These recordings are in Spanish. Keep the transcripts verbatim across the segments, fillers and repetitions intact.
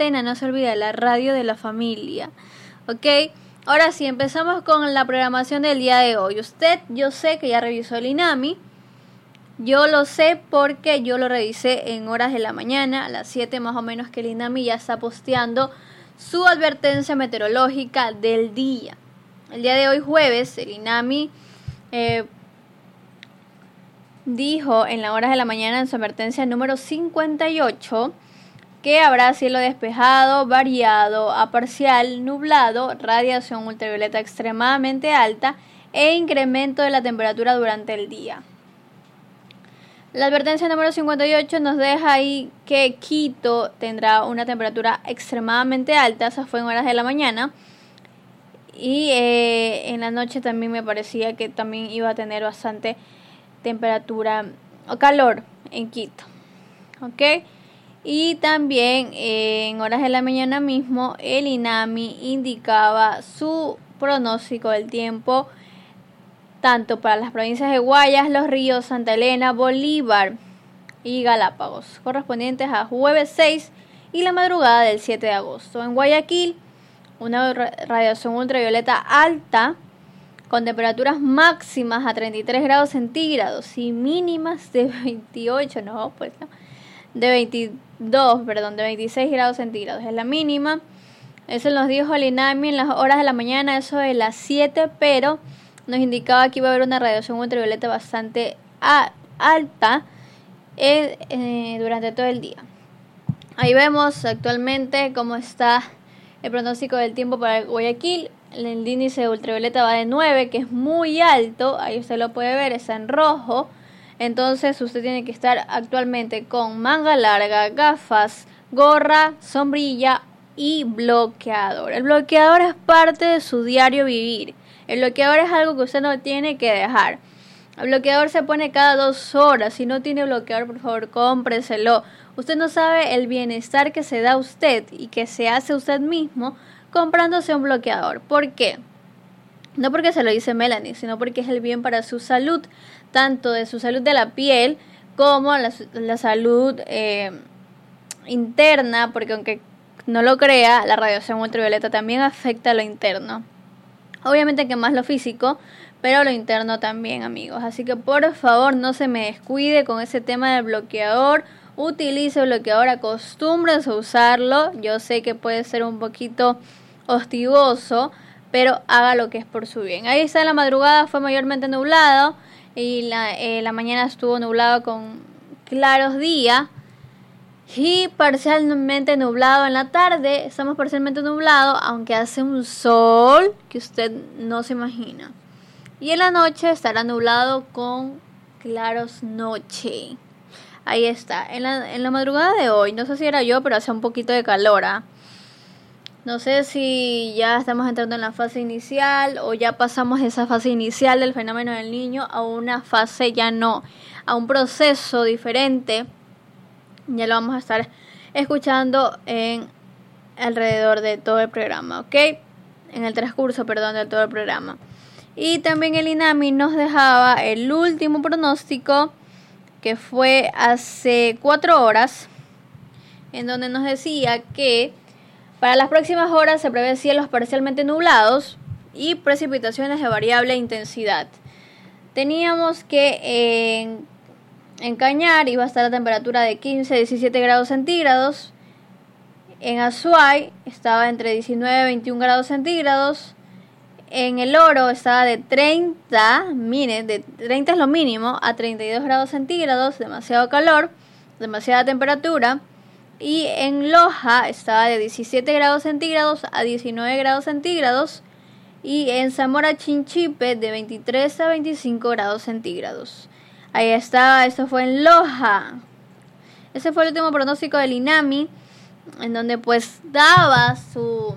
antena, no se olvide, la radio de la familia. ¿Ok? Ahora sí, empezamos con la programación del día de hoy. Usted, yo sé que ya revisó el INAMI. Yo lo sé porque yo lo revisé en horas de la mañana, a las siete más o menos, que el INAMI ya está posteando su advertencia meteorológica del día. El día de hoy, jueves, el INAMI eh, dijo en las horas de la mañana en su advertencia número cincuenta y ocho que habrá cielo despejado, variado a parcial, nublado, radiación ultravioleta extremadamente alta e incremento de la temperatura durante el día. La advertencia número cincuenta y ocho nos deja ahí que Quito tendrá una temperatura extremadamente alta, esa fue en horas de la mañana, y eh, en la noche también me parecía que también iba a tener bastante temperatura o calor en Quito, ¿ok? Y también eh, en horas de la mañana mismo el INAMI indicaba su pronóstico del tiempo tanto para las provincias de Guayas, Los Ríos, Santa Elena, Bolívar y Galápagos, correspondientes a jueves seis y la madrugada del siete de agosto. En Guayaquil, una radiación ultravioleta alta con temperaturas máximas a treinta y tres grados centígrados y mínimas de veintiocho, no, pues no, de veintidós, perdón, de veintiséis grados centígrados, es la mínima. Eso nos dijo el INAMI en las horas de la mañana, eso de las siete, pero nos indicaba que iba a haber una radiación ultravioleta bastante a, alta eh, eh, durante todo el día. Ahí vemos actualmente cómo está el pronóstico del tiempo para Guayaquil. El índice de ultravioleta va de nueve, que es muy alto, ahí usted lo puede ver, está en rojo. Entonces usted tiene que estar actualmente con manga larga, gafas, gorra, sombrilla y bloqueador. El bloqueador es parte de su diario vivir. El bloqueador es algo que usted no tiene que dejar. El bloqueador se pone cada dos horas. Si no tiene bloqueador, por favor, cómpreselo. Usted no sabe el bienestar que se da a usted y que se hace usted mismo comprándose un bloqueador. ¿Por qué? No porque se lo dice Melanie, sino porque es el bien para su salud, tanto de su salud de la piel como la, la salud eh, interna, porque aunque no lo crea, la radiación ultravioleta también afecta a lo interno. Obviamente que más lo físico, pero lo interno también, amigos. Así que por favor no se me descuide con ese tema del bloqueador. Utilice bloqueador, acostúmbrense a usarlo. Yo sé que puede ser un poquito hostigoso, pero haga lo que es por su bien. Ahí está, la madrugada fue mayormente nublado y la, eh, la mañana estuvo nublado con claros días y parcialmente nublado en la tarde. Estamos parcialmente nublado, aunque hace un sol que usted no se imagina. Y en la noche estará nublado con claros noche. Ahí está. En la, en la madrugada de hoy, no sé si era yo, pero hace un poquito de calor, ¿eh? No sé si ya estamos entrando en la fase inicial o ya pasamos esa fase inicial del fenómeno del niño a una fase ya no, a un proceso diferente. Ya lo vamos a estar escuchando en alrededor de todo el programa, ¿ok? En el transcurso, perdón, de todo el programa. Y también el INAMI nos dejaba el último pronóstico, que fue hace cuatro horas, en donde nos decía que para las próximas horas se prevé cielos parcialmente nublados y precipitaciones de variable intensidad. Teníamos que en, en Cañar iba a estar la temperatura de quince a diecisiete grados centígrados. En Azuay estaba entre diecinueve a veintiún grados centígrados. En El Oro estaba de treinta, mire, de treinta es lo mínimo, a treinta y dos grados centígrados, demasiado calor, demasiada temperatura. Y en Loja estaba de diecisiete grados centígrados a diecinueve grados centígrados. Y en Zamora Chinchipe de veintitrés a veinticinco grados centígrados. Ahí está, esto fue en Loja. Ese fue el último pronóstico del INAMI, en donde pues daba su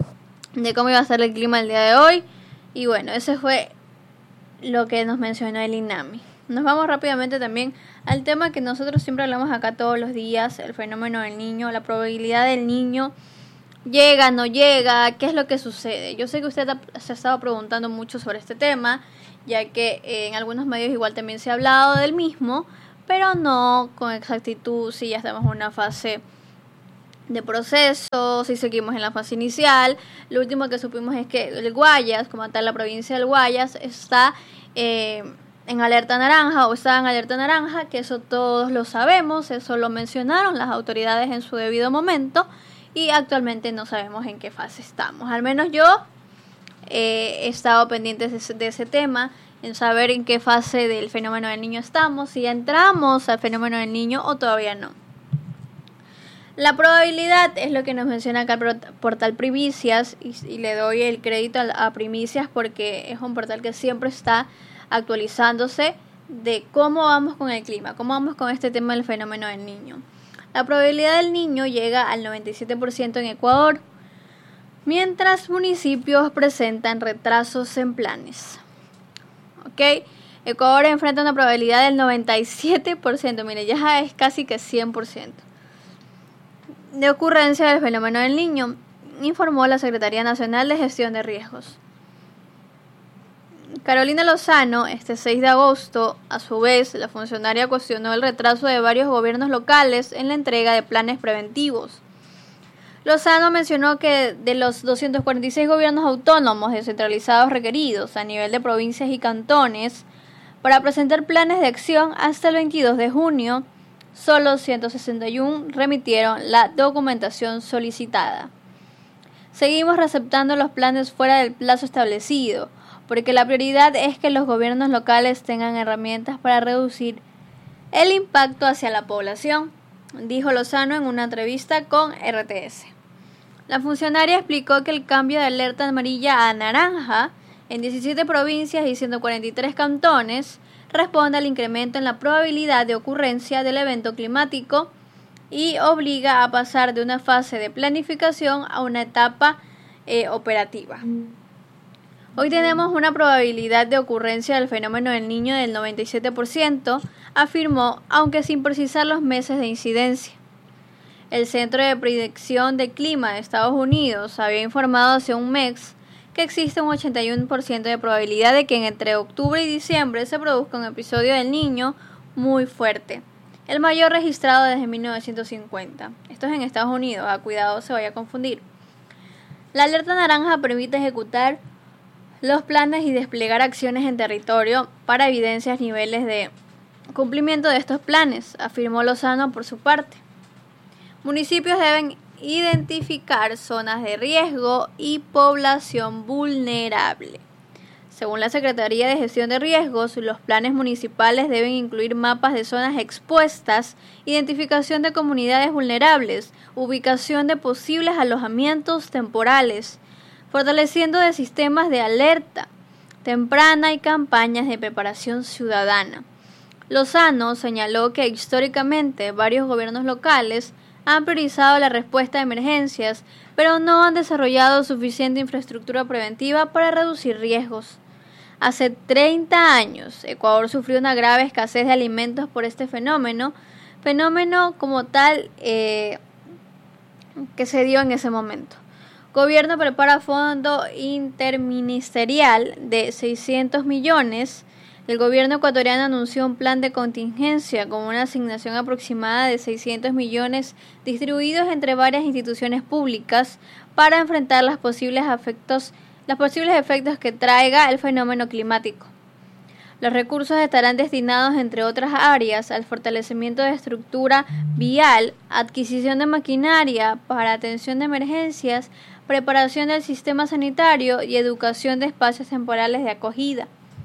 de cómo iba a ser el clima el día de hoy. Y bueno, ese fue lo que nos mencionó el INAMI. Nos vamos rápidamente también al tema que nosotros siempre hablamos acá todos los días, el fenómeno del niño, la probabilidad del niño. Llega, no llega, ¿qué es lo que sucede? Yo sé que usted se ha estado preguntando mucho sobre este tema, ya que en algunos medios igual también se ha hablado del mismo, pero no con exactitud si ya estamos en una fase de proceso, si seguimos en la fase inicial. Lo último que supimos es que el Guayas, como tal la provincia del Guayas, está eh, en alerta naranja o está en alerta naranja, que eso todos lo sabemos, eso lo mencionaron las autoridades en su debido momento y actualmente no sabemos en qué fase estamos. Al menos yo eh, he estado pendiente de ese, de ese tema, en saber en qué fase del fenómeno del niño estamos, si ya entramos al fenómeno del niño o todavía no. La probabilidad es lo que nos menciona acá el portal Primicias, y, y le doy el crédito a, a Primicias porque es un portal que siempre está actualizándose de cómo vamos con el clima, cómo vamos con este tema del fenómeno del niño. La probabilidad del niño llega al noventa y siete por ciento en Ecuador, mientras municipios presentan retrasos en planes. ¿Ok? Ecuador enfrenta una probabilidad del noventa y siete por ciento, mire, ya es casi que cien por ciento. De ocurrencia del fenómeno del niño, informó la Secretaría Nacional de Gestión de Riesgos. Carolina Lozano, este seis de agosto, a su vez, la funcionaria cuestionó el retraso de varios gobiernos locales en la entrega de planes preventivos. Lozano mencionó que de los doscientos cuarenta y seis gobiernos autónomos descentralizados requeridos a nivel de provincias y cantones para presentar planes de acción hasta el veintidós de junio, solo ciento sesenta y uno remitieron la documentación solicitada. Seguimos receptando los planes fuera del plazo establecido, porque la prioridad es que los gobiernos locales tengan herramientas para reducir el impacto hacia la población, dijo Lozano en una entrevista con R T S. La funcionaria explicó que el cambio de alerta amarilla a naranja en diecisiete provincias y ciento cuarenta y tres cantones responde al incremento en la probabilidad de ocurrencia del evento climático y obliga a pasar de una fase de planificación a una etapa eh, operativa. Hoy tenemos una probabilidad de ocurrencia del fenómeno del niño del noventa y siete por ciento, afirmó, aunque sin precisar los meses de incidencia. El Centro de Predicción de Clima de Estados Unidos había informado hace un mes que existe un ochenta y uno por ciento de probabilidad de que entre octubre y diciembre se produzca un episodio del Niño muy fuerte, el mayor registrado desde mil novecientos cincuenta. Esto es en Estados Unidos, a cuidado se vaya a confundir. La alerta naranja permite ejecutar los planes y desplegar acciones en territorio para evidenciar niveles de cumplimiento de estos planes, afirmó Lozano por su parte. Municipios deben identificar zonas de riesgo y población vulnerable. Según la Secretaría de Gestión de Riesgos, los planes municipales deben incluir mapas de zonas expuestas, identificación de comunidades vulnerables, ubicación de posibles alojamientos temporales, fortaleciendo de sistemas de alerta temprana y campañas de preparación ciudadana. Lozano señaló que históricamente varios gobiernos locales han priorizado la respuesta a emergencias, pero no han desarrollado suficiente infraestructura preventiva para reducir riesgos. Hace treinta años, Ecuador sufrió una grave escasez de alimentos por este fenómeno, fenómeno como tal eh, que se dio en ese momento. Gobierno prepara fondo interministerial de seiscientos millones. El gobierno ecuatoriano anunció un plan de contingencia con una asignación aproximada de seiscientos millones distribuidos entre varias instituciones públicas para enfrentar los posibles efectos, los posibles efectos que traiga el fenómeno climático. Los recursos estarán destinados, entre otras áreas, al fortalecimiento de estructura vial, adquisición de maquinaria para atención de emergencias, preparación del sistema sanitario y educación de espacios temporales de acogida.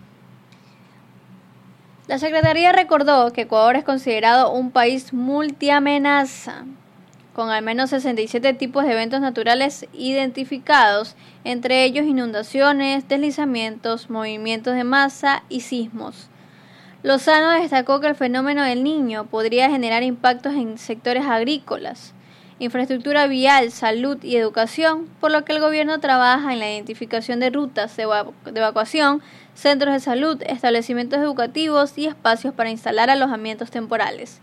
La Secretaría recordó que Ecuador es considerado un país multiamenaza, con al menos sesenta y siete tipos de eventos naturales identificados, entre ellos inundaciones, deslizamientos, movimientos de masa y sismos. Lozano destacó que el fenómeno del Niño podría generar impactos en sectores agrícolas, infraestructura vial, salud y educación, por lo que el gobierno trabaja en la identificación de rutas de, evacu- de evacuación, centros de salud, establecimientos educativos y espacios para instalar alojamientos temporales.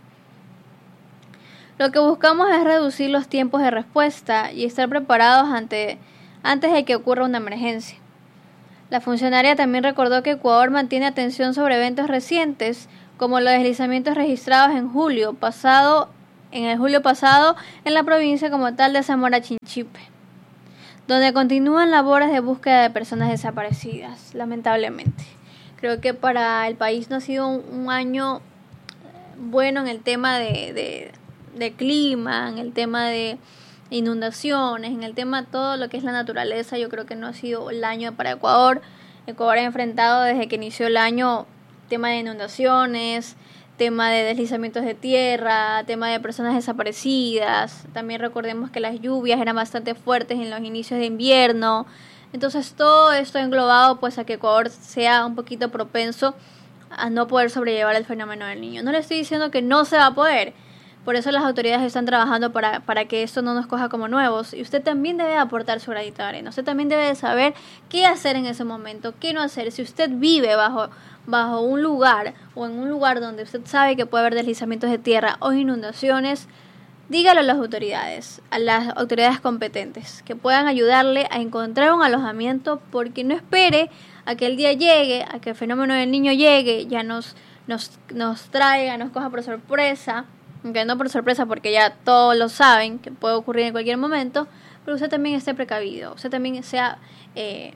Lo que buscamos es reducir los tiempos de respuesta y estar preparados ante, antes de que ocurra una emergencia. La funcionaria también recordó que Ecuador mantiene atención sobre eventos recientes, como los deslizamientos registrados en julio pasado en el julio pasado en la provincia como tal de Zamora Chinchipe, donde continúan labores de búsqueda de personas desaparecidas, lamentablemente. Creo que para el país no ha sido un, un año bueno en el tema de, de, de clima, en el tema de inundaciones, en el tema de todo lo que es la naturaleza. Yo creo que no ha sido el año para Ecuador. Ecuador ha enfrentado desde que inició el año tema de inundaciones, tema de deslizamientos de tierra, tema de personas desaparecidas. También recordemos que las lluvias eran bastante fuertes en los inicios de invierno. Entonces todo esto englobado pues a que Ecuador sea un poquito propenso a no poder sobrellevar el fenómeno del Niño. No le estoy diciendo que no se va a poder. Por eso las autoridades están trabajando para, para que esto no nos coja como nuevos. Y usted también debe aportar su granito de arena. Usted también debe de saber qué hacer en ese momento, qué no hacer. Si usted vive bajo, bajo un lugar o en un lugar donde usted sabe que puede haber deslizamientos de tierra o inundaciones, dígalo a las autoridades, a las autoridades competentes, que puedan ayudarle a encontrar un alojamiento, porque no espere a que el día llegue, a que el fenómeno del Niño llegue, ya nos, nos, nos traiga, nos coja por sorpresa. Aunque no por sorpresa, porque ya todos lo saben que puede ocurrir en cualquier momento, pero usted también esté precavido, usted también sea eh,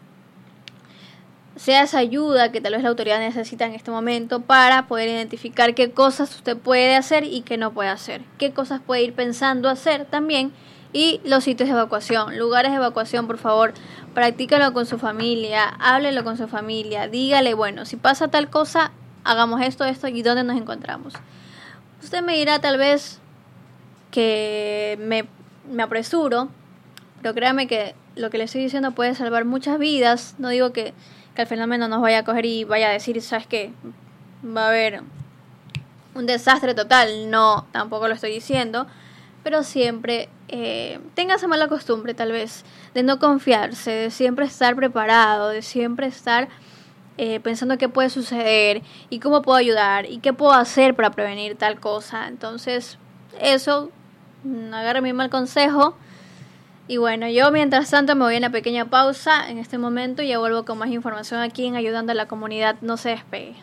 sea esa ayuda que tal vez la autoridad necesita en este momento para poder identificar qué cosas usted puede hacer y qué no puede hacer, qué cosas puede ir pensando hacer también, y los sitios de evacuación, lugares de evacuación, por favor, practícalo con su familia, háblelo con su familia, dígale, bueno, si pasa tal cosa, hagamos esto, esto y dónde nos encontramos. Usted me dirá tal vez que me, me apresuro, pero créame que lo que le estoy diciendo puede salvar muchas vidas. No digo que, que el fenómeno nos vaya a coger y vaya a decir, ¿sabes qué? Va a haber un desastre total. No, tampoco lo estoy diciendo. Pero siempre eh, tenga esa mala costumbre tal vez de no confiarse, de siempre estar preparado, de siempre estar Eh, pensando qué puede suceder y cómo puedo ayudar y qué puedo hacer para prevenir tal cosa. Entonces eso, agarre mi mal consejo. Y bueno, yo mientras tanto me voy a una pequeña pausa en este momento y ya vuelvo con más información aquí en Ayudando a la Comunidad. No se despegue.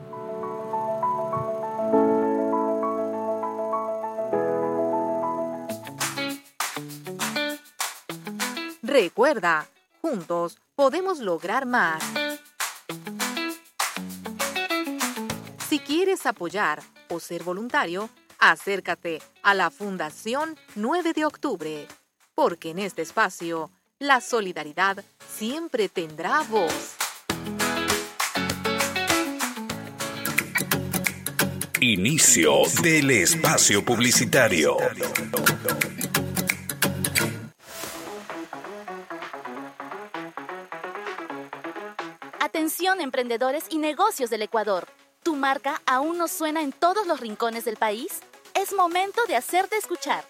Recuerda, juntos podemos lograr más. Si quieres apoyar o ser voluntario, acércate a la Fundación nueve de octubre, porque en este espacio la solidaridad siempre tendrá voz. Inicio del espacio publicitario. Atención, emprendedores y negocios del Ecuador. ¿Tu marca aún no suena en todos los rincones del país? Es momento de hacerte escuchar.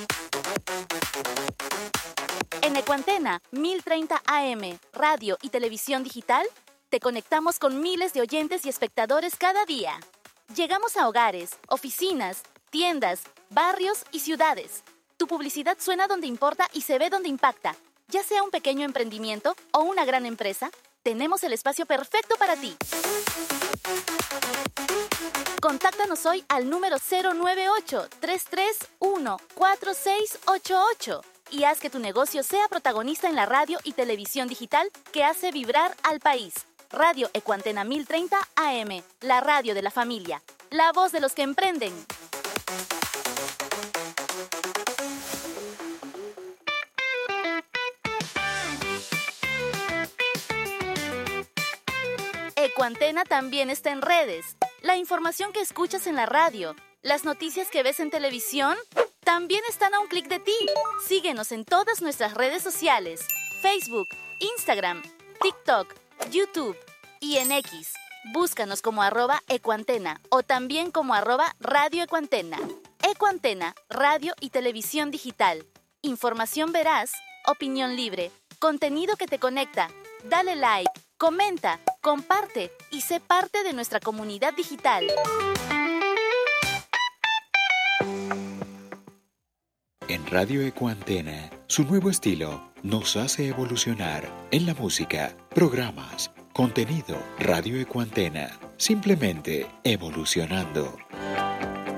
En Ecuantena mil treinta A M, radio y televisión digital, te conectamos con miles de oyentes y espectadores cada día. Llegamos a hogares, oficinas, tiendas, barrios y ciudades. Tu publicidad suena donde importa y se ve donde impacta. Ya sea un pequeño emprendimiento o una gran empresa, tenemos el espacio perfecto para ti. Contáctanos hoy al número cero nueve ocho, tres tres uno, cuatro seis ocho ocho y haz que tu negocio sea protagonista en la radio y televisión digital que hace vibrar al país. Radio Ecuantena mil treinta A M, la radio de la familia, la voz de los que emprenden. Ecuantena también está en redes. La información que escuchas en la radio, las noticias que ves en televisión, también están a un clic de ti. Síguenos en todas nuestras redes sociales: Facebook, Instagram, TikTok, YouTube y en X. Búscanos como arroba Ecuantena o también como arroba Radio Ecuantena. Ecuantena, radio y televisión digital. Información veraz, opinión libre, contenido que te conecta. Dale like, comenta, comparte y sé parte de nuestra comunidad digital. En Radio Ecuantena, su nuevo estilo nos hace evolucionar en la música, programas, contenido. Radio Ecuantena, simplemente evolucionando.